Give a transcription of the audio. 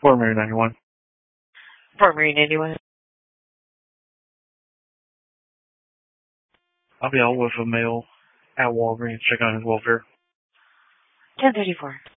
Fort Mary 91. Fort Mary 91. I'll be out with a male at Walgreens checking on his welfare. 1034.